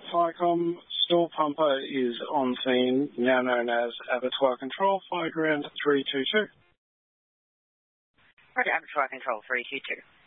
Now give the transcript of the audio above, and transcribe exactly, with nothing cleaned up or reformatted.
FICOM, Store Pumper is on scene, now known as Abattoir Control, fire ground three two two. Roger, Abattoir Control three two two.